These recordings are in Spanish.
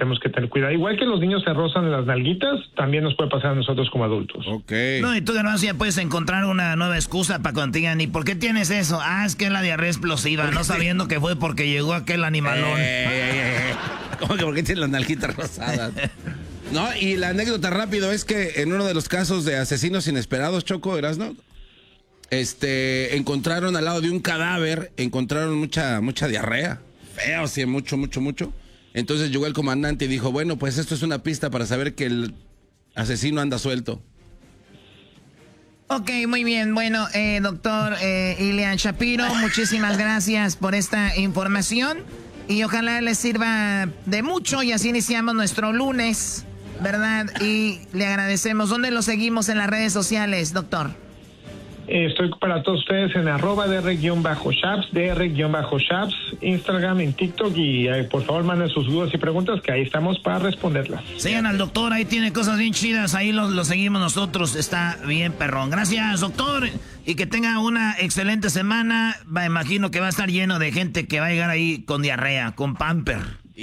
tenemos que tener cuidado. Igual que los niños se rozan en las nalguitas, también nos puede pasar a nosotros como adultos. Ok. No, y tú, Garbanzo, ya puedes encontrar una nueva excusa para cuando te digan, ¿y por qué tienes eso? Ah, es que es la diarrea explosiva, no sabiendo que fue porque llegó aquel animalón. ¿Cómo que por qué tienes las nalguitas rosadas? No, y la anécdota rápido es que en uno de los casos de asesinos inesperados, Choco, ¿Erasno? Encontraron al lado de un cadáver, encontraron mucha diarrea. Feo, sí, mucho. Entonces llegó el comandante y dijo, bueno, pues esto es una pista para saber que el asesino anda suelto. Ok, muy bien. Bueno, doctor Ilian Shapiro, muchísimas gracias por esta información y ojalá les sirva de mucho y así iniciamos nuestro lunes, ¿verdad? Y le agradecemos. ¿Dónde lo seguimos en las redes sociales, doctor? Estoy para todos ustedes en @dr-shaps, dr-shaps, Instagram, en TikTok y por favor manden sus dudas y preguntas que ahí estamos para responderlas. Sigan al doctor, ahí tiene cosas bien chidas, ahí lo seguimos nosotros, está bien perrón. Gracias, doctor, y que tenga una excelente semana. Me imagino que va a estar lleno de gente que va a llegar ahí con diarrea, con pamper.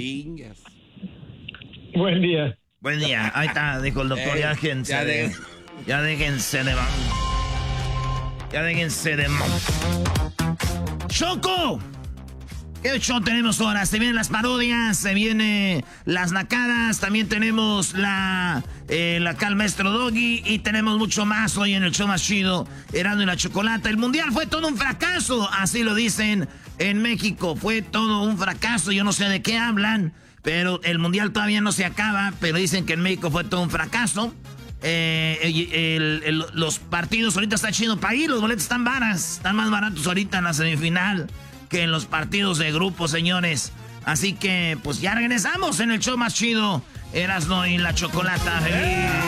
Buen día. Buen día, ahí está, dijo el doctor, ya déjense de... Ya déjense de... ¡Choco! ¿Qué show tenemos ahora? Se vienen las parodias, se vienen las nacadas, también tenemos la acá el maestro Doggy y tenemos mucho más hoy en el show más chido, Erasmo y la Chocolata. El mundial fue todo un fracaso, así lo dicen en México, fue todo un fracaso, yo no sé de qué hablan, pero el mundial todavía no se acaba, pero dicen que en México fue todo un fracaso. Los partidos ahorita está chido para ir, los boletos están más baratos ahorita en la semifinal que en los partidos de grupo, señores. Así que pues ya regresamos en el show más chido, Erasmo y la Chocolata. ¡Feliz!